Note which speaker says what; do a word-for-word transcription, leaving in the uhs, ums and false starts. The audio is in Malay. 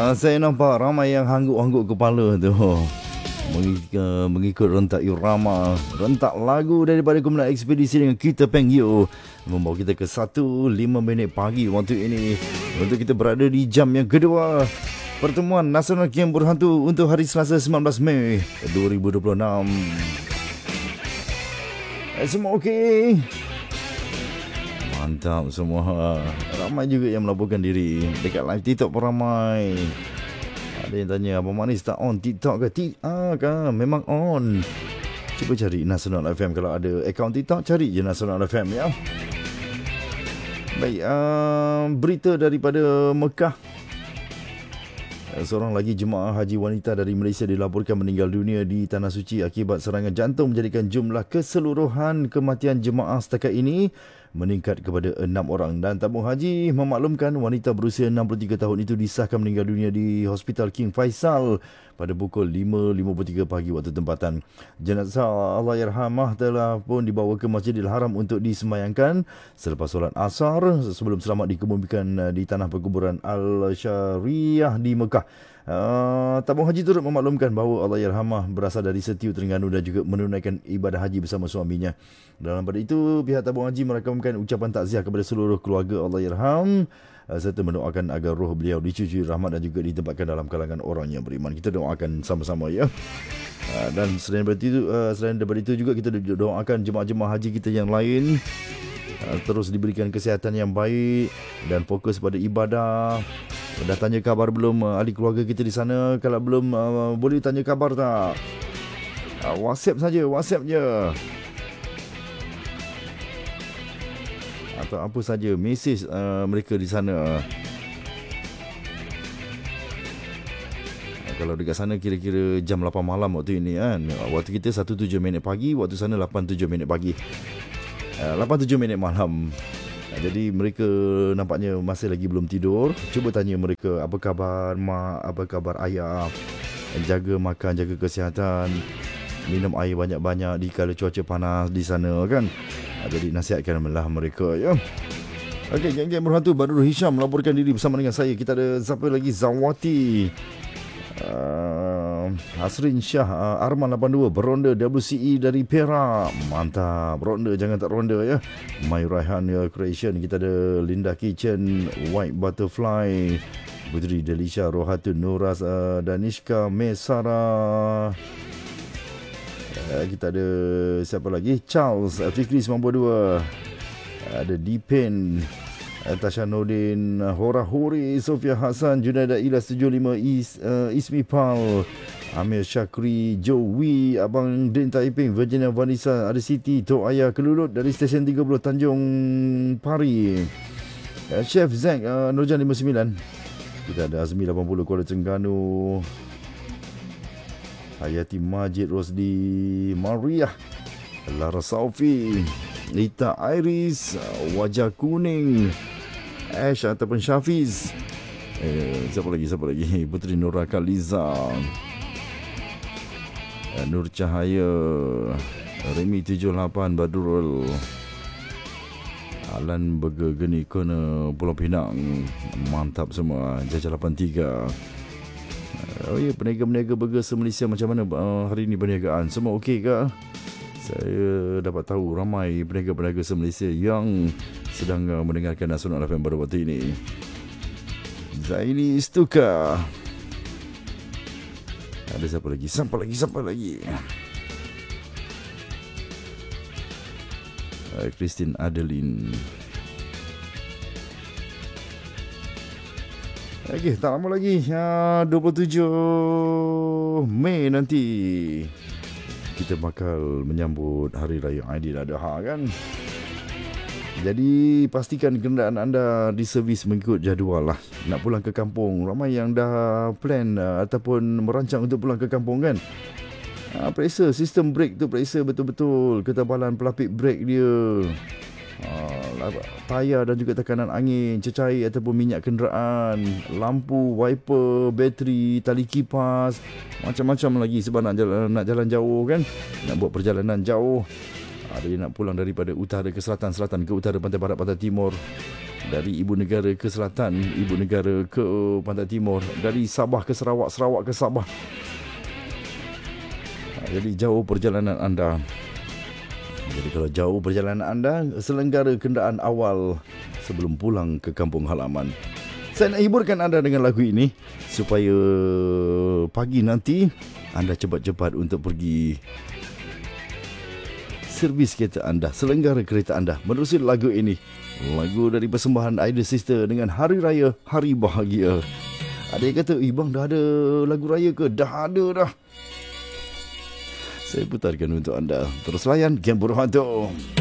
Speaker 1: Uh, saya nampak ramai yang hangguk-hangguk kepala tu Mengik- mengikut rentak irama, rentak lagu daripada Kemenang Ekspedisi dengan Kita Pengyo, membawa kita ke satu lima minit pagi waktu ini untuk kita berada di jam yang kedua pertemuan Nasional Game Berhantu untuk hari Selasa sembilan belas Mei dua ribu dua puluh enam. Eh, semua okey? Mantap semua. Ramai juga yang melaporkan diri dekat live TikTok pun ramai. Ada yang tanya, Abang Manis tak on TikTok ke? Ti- ah, kan? Memang on. Cuba cari Nasional F M. Kalau ada akaun TikTok, cari je Nasional F M ya. Baik, uh, berita daripada Mekah. Seorang lagi jemaah haji wanita dari Malaysia dilaporkan meninggal dunia di Tanah Suci akibat serangan jantung, menjadikan jumlah keseluruhan kematian jemaah setakat ini meningkat kepada enam orang. Dan tabung haji memaklumkan wanita berusia enam puluh tiga tahun itu disahkan meninggal dunia di Hospital King Faisal pada pukul lima lima puluh tiga pagi waktu tempatan. Jenazah Allahyarhamah telah pun dibawa ke Masjidil Haram untuk disemayangkan selepas solat asar sebelum selamat dikebumikan di tanah perkuburan Al-Syariah di Mekah. Uh, tabung haji turut memaklumkan bahawa Allahyarhamah berasal dari Setiu Terengganu dan juga menunaikan ibadah haji bersama suaminya. Dalam pada itu, pihak tabung haji merakamkan ucapan takziah kepada seluruh keluarga Allahyarham uh, serta mendoakan agar roh beliau dicucui rahmat dan juga ditempatkan dalam kalangan orang yang beriman. Kita doakan sama-sama ya. Uh, dan selain daripada itu, uh, selain daripada itu juga kita doakan jemaah-jemaah haji kita yang lain uh, terus diberikan kesihatan yang baik dan fokus pada ibadah. Dah tanya khabar belum uh, ahli keluarga kita di sana? Kalau belum, uh, boleh tanya khabar tak? Uh, WhatsApp saja, WhatsApp je. Atau apa saja, mesej uh, mereka di sana. Uh, kalau dekat sana kira-kira jam lapan malam waktu ini kan. Waktu kita satu tujuh minit pagi, waktu sana lapan tujuh minit pagi. Uh, lapan tujuh minit malam. Jadi mereka nampaknya masih lagi belum tidur. Cuba tanya mereka, apa khabar mak, apa khabar ayah. Jaga makan, jaga kesihatan. Minum air banyak-banyak di kala cuaca panas di sana kan. Jadi nasihatkanlah mereka ya. Okey, geng-geng berhantu Badrul Hisham melaporkan diri bersama dengan saya. Kita ada siapa lagi? Zawati, uh, Hasrin Shah, uh, Arman lapan dua, beronda W C E dari Perak. Mantap, ronda jangan tak ronda ya. My Raihan ya, Creation. Kita ada Linda Kitchen, White Butterfly, Putri Delisha, Rohatun Nuras, uh, Danishka Mesara. Uh, kita ada siapa lagi? Charles, uh, Fikri sembilan puluh dua. Uh, ada Dipen, Tasha Nordin, Hora Huri, Sofia Hassan, Junaida Ilas tujuh lima, Is, uh, Ismi Pal, Amir Syakri, Joey, Abang Din Taiping, Virginia Vanessa, ada Siti, Tok Ayah Kelulut dari stesen tiga puluh Tanjung Pari, uh, Chef Zack, uh, Nurjan lima puluh sembilan. Kita ada Azmi lapan puluh, Kuala Terengganu, Hayati Majid, Rosdi Maria, Lara Saufi, Lita Iris, Wajah Kuning, Ash ataupun Syafiz, eh, siapa lagi siapa lagi Putri Nura Kaliza, Nur Cahaya, Remy tujuh lapan, Badrul, Alan Burger Geni Kona Pulau Pinang. Mantap semua. Jajah lapan tiga. Oh ya, peniaga-peniaga burger se-Malaysia macam mana uh, hari ini perniagaan? Semua okey ke? Saya dapat tahu ramai peniaga-peniaga se-Malaysia yang sedang uh, mendengarkan Nasional F M pada waktu ini. Zaini Istuka. Ada siapa lagi? Siapa lagi? Siapa lagi? Uh, Christine Adeline. Okey, tak lama lagi. Uh, dua puluh tujuh Mei nanti kita bakal menyambut Hari Raya Aidiladha kan. Jadi pastikan kenderaan anda diservis mengikut jadual lah. Nak pulang ke kampung, ramai yang dah plan uh, ataupun merancang untuk pulang ke kampung kan. Uh, periksa sistem brake tu, periksa betul-betul ketebalan pelapik brake dia. Uh, tayar dan juga tekanan angin, cecair ataupun minyak kenderaan, lampu, wiper, bateri, tali kipas, macam-macam lagi sebab nak jalan, nak jalan jauh kan, nak buat perjalanan jauh. Ada yang nak pulang daripada utara ke selatan, selatan ke utara, pantai barat, pantai timur. dari ibu negara ke selatan, ibu negara ke pantai timur, dari Sabah ke Sarawak, Sarawak ke Sabah. Jadi jauh perjalanan anda. Jadi kalau jauh perjalanan anda, selenggara kenderaan awal sebelum pulang ke kampung halaman. Saya nak hiburkan anda dengan lagu ini supaya pagi nanti anda cepat-cepat untuk pergi servis kereta anda, selenggara kereta anda menerusi lagu ini. Lagu dari persembahan Idol Sister dengan Hari Raya Hari Bahagia. Ada yang kata, "Eh bang, dah ada lagu raya ke?" Dah ada dah. Saya putarkan untuk anda. Terus layan Game Buruk Hantu.